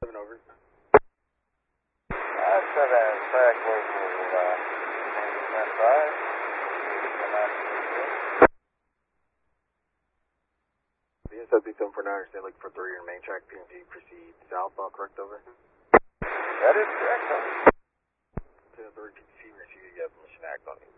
7 over. I'd try that track local, that 5. BSW 749, stand looking for 3 in main track, PMG, proceed south, all correct, over. That is correct, huh? 10-3 PTC, receive, you have permission to act on it.